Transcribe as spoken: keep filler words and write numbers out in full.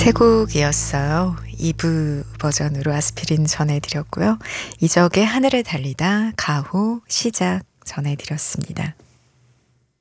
세 곡이었어요. 이 부 버전으로 아스피린 전해드렸고요. 이적의 하늘을 달리다, 가호, 시작 전해드렸습니다.